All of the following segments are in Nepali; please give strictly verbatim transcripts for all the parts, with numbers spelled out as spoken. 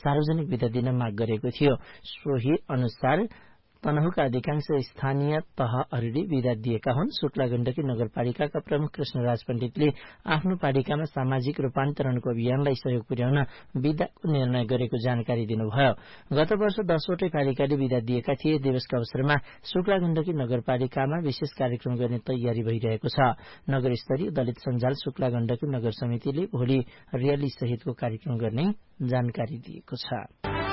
सार्वजनिक बिदा दिन माग गरेको थियो। सोही अनुसार तनहुका अधिकांश स्थानीय तहहरूले विदा दिएका हुन्। शुक्ला गण्डकी नगरपालिकाका प्रमुख कृष्णराज पण्डितले आफ्नो पालिकामा सामाजिक रूपान्तरणको अभियानलाई सहयोग पुर्याउन विदाको निर्णय गरेको जानकारी दिनुभयो। गत वर्ष दसवटै पालिकाले विदा दिएका थिए। दिवसका अवसरमा शुक्ला गण्डकी नगरपालिकामा विशेष कार्यक्रम गर्ने तयारी भइरहेको छ। नगर स्तरीय दलित सञ्जाल शुक्ला गण्डकी नगर समितिले भोलि र्याली सहितको कार्यक्रम गर्ने जानकारी दिएको छ।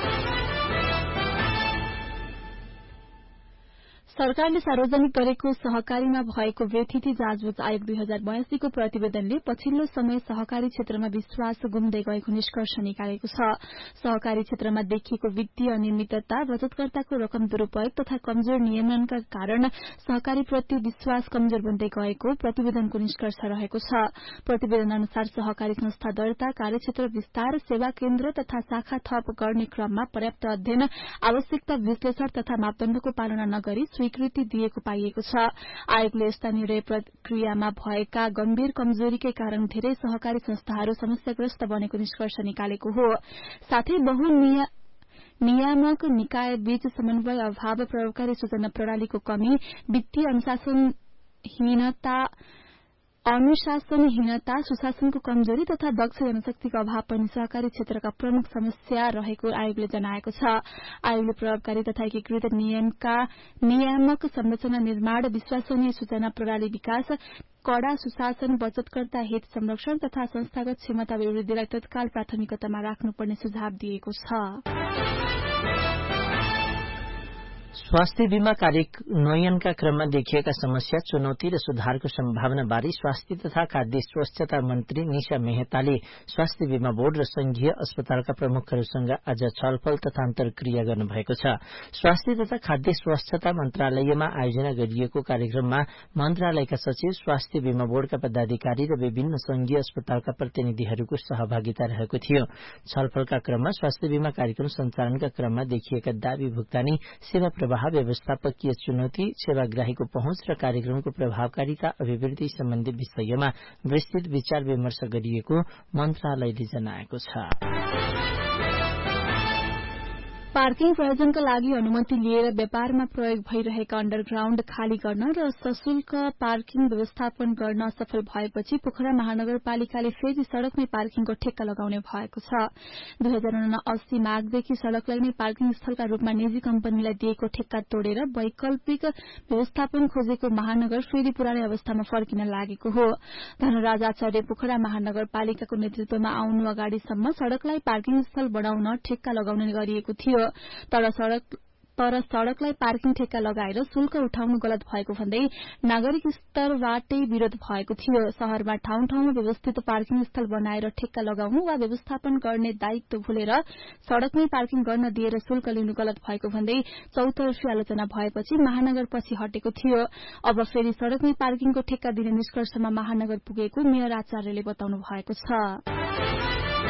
सरकारले सार्वजनिक गरेको सहकारीमा भएको व्यथिति जाँचबुझ आयोग दुई हजार बयासीको प्रतिवेदनले पछिल्लो समय सहकारी क्षेत्रमा विश्वास गुम्दै गएको निष्कर्ष निकालेको छ। सहकारी क्षेत्रमा देखिएको वित्तीय अनियमितता, बचतकर्ताको रकम दुरूपयोग तथा कमजोर नियमनका कारण सहकारीप्रति विश्वास कमजोर बन्दै गएको प्रतिवेदनको निष्कर्ष रहेको छ। प्रतिवेदन अनुसार सहकारी संस्था दर्ता, कार्यक्षेत्र विस्तार, सेवा केन्द्र तथा शाखा थप गर्ने क्रममा पर्याप्त अध्ययन, आवश्यकता विश्लेषण तथा मापदण्डको पालना नगरी स्वीकृति दिएको पाइएको छ। आयोगले यस्ता निर्णय प्रक्रियामा भएका गम्भीर कमजोरीकै कारण धेरै सहकारी संस्थाहरू समस्याग्रस्त बनेको निष्कर्ष निकालेको हो। साथै बहु नियामक निकाय बीच समन्वय अभाव, प्रभावकारी सूचना प्रणालीको कमी, वित्तीय अनुशासनहीनता अनुशासनहीनता, सुशासनको कमजोरी तथा दक्ष जनशक्तिको अभाव पनि सहकारी क्षेत्रका प्रमुख समस्या रहेको आयोगले जनाएको छ। आयोगले प्रभावकारी तथा एकीकृत नियमका नियामक संरचना निर्माण, विश्वसनीय सूचना प्रणाली विकास, कड़ा सुशासन, बचतकर्ता हित संरक्षण तथा संस्थागत क्षमता अभिवृद्धिलाई तत्काल प्राथमिकतामा राख्नुपर्ने सुझाव दिएको छ। स्वास्थ्य बीमा कार्यान्वयनका क्रममा देखिएका समस्या, चुनौती र सुधारको सम्भावना बारे स्वास्थ्य तथा खाद्य स्वच्छता मन्त्री निशा मेहताले स्वास्थ्य बीमा बोर्ड र संघीय अस्पतालका प्रमुखहरूसँग आज छलफल तथा अन्तर्क्रिया गर्नुभएको छ। स्वास्थ्य तथा खाद्य स्वच्छता मन्त्रालयमा आयोजना गरिएको कार्यक्रममा मन्त्रालयका सचिव, स्वास्थ्य बीमा बोर्डका पदाधिकारी र विभिन्न संघीय अस्पतालका प्रतिनिधिहरूको सहभागिता रहेको थियो। छलफलका क्रममा स्वास्थ्य बीमा कार्यक्रम सञ्चालनका क्रममा देखिएका दावी, भुक्तानी, सेवा प्रवाह, व्यवस्थापकीय चुनौती, सेवाग्राहीको पहुँच र कार्यक्रमको प्रभावकारिता अभिवृद्धि सम्बन्धी विषयमा विस्तृत विचार विमर्श गरिएको मन्त्रालयले जनाएको छ। पार्किङ प्रयोजनका लागि अनुमति लिएर व्यापारमा प्रयोग भइरहेका अण्डरग्राउण्ड खाली गर्न र सशुल्क पार्किङ व्यवस्थापन गर्न असफल भएपछि पोखरा महानगरपालिकाले फेरि सड़कमै पार्किङको ठेक्का लगाउने भएको छ। दुई हजार उनासी माघदेखि सड़कलाई नै पार्किङ स्थलका रूपमा निजी कम्पनीलाई दिएको ठेक्का तोडेर वैकल्पिक व्यवस्थापन खोजेको महानगर फेरि पुरानै अवस्थामा फर्किन लागेको हो। धनराज आचार्य पोखरा महानगरपालिकाको नेतृत्वमा आउनु अगाडिसम्म सड़कलाई पार्किङ स्थल बनाउन ठेक्का लगाउने गरिएको थियो। तर सड़क तर सड़कलाई पार्किङ ठेक्का लगाएर शुल्क उठाउनु गलत भएको भन्दै नागरिक स्तरबाटै विरोध भएको थियो। शहरमा ठाउँ ठाउँमा व्यवस्थित पार्किङ स्थल बनाएर ठेक्का लगाउनु वा व्यवस्थापन गर्ने दायित्व भुलेर सड़कमै पार्किङ गर्न दिएर शुल्क लिनु गलत भएको भन्दै चौतर्फी आलोचना भएपछि महानगर पछि हटेको थियो। अब फेरि सड़कमै पार्किङको ठेक्का दिने निष्कर्षमा महानगर पुगेको मेयर आचार्यले बताउनु भएको छ।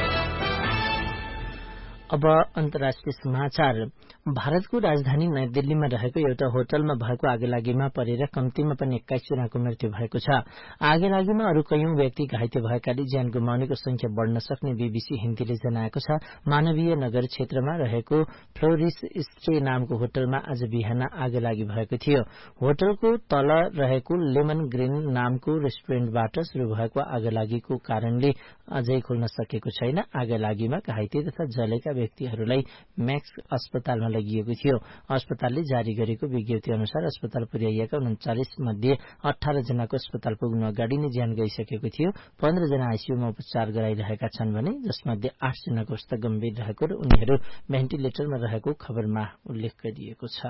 अब अन्तर्राष्ट्रिय समाचार। भारतको राजधानी नयाँ दिल्लीमा रहेको एउटा होटलमा भएको आगलागीमा परेर कम्तीमा पनि एक्काइस जनाको मृत्यु भएको छ। आगलागीमा अरू कैयौं व्यक्ति घाइते भएकाले ज्यान गुमाउनेको संख्या बढ़न सक्ने बीबीसी हिन्दीले जनाएको छ। मानवीय नगर क्षेत्रमा रहेको फ्लोरिस स्टे नामको होटलमा आज बिहान आगलागी भएको थियो। होटलको तल रहेको लेमन ग्रीन नामको रेस्टुरेन्टबाट शुरू भएको आगलागीको कारणले अझै खुल्न सकेको छैन। आगलागीमा घाइते तथा जलेका व्यक्तिहरूलाई म्याक्स अस्पतालमा लगिएको थियो। अस्पतालले जारी गरेको विज्ञप्ति अनुसार अस्पताल पुर्याइएका उन्चालिस मध्ये अठार जनाको अस्पताल पुग्नु अगाडि नै ज्यान गइसकेको थियो। पन्ध्र जना आईसीयूमा उपचार गराइरहेका छन् भने जसमध्ये आठ जनाको अवस्था गम्भीर रहेको र उनीहरू भेन्टिलेटरमा रहेको खबरमा उल्लेख गरिएको छ।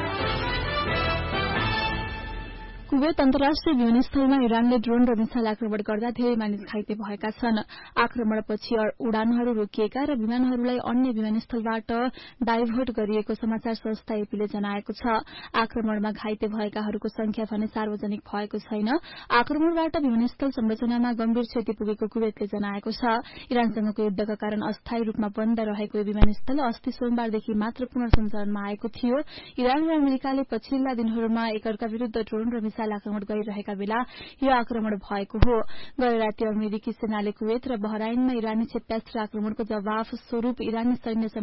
कुवेत अन्तर्राष्ट्रिय विमानस्थलमा इरानले ड्रोन र मिसाइल आक्रमण गर्दा धेरै मानिस घाइते भएका छन्। आक्रमणपछि उडानहरू रोकिएका र विमानहरूलाई अन्य विमानस्थलबाट डाइभर्ट गरिएको समाचार संस्था एपीले जनाएको छ। आक्रमणमा घाइते भएकाहरूको संख्या भने सार्वजनिक भएको छैन। आक्रमणबाट विमानस्थल संरचनामा गम्भीर क्षति पुगेको कुवेतले जनाएको छ। इरानसँगको युद्धका कारण अस्थायी रूपमा बन्द रहेको यो विमानस्थल अस्ति सोमबारदेखि मात्र पुनर्सञ्चालनमा आएको थियो। इरान र अमेरिकाले पछिल्ला दिनहरूमा एकअर्का विरूद्ध ड्रोन र मिसाइल आक्रमण गरिरहेका बेला यो आक्रमण भएको हो। गए राति अमेरिकी सेनाले कुवेत र बहराइनमा इरानी क्षेप्यास्त्र आक्रमणको जवाफ स्वरूप इरानी सैन्य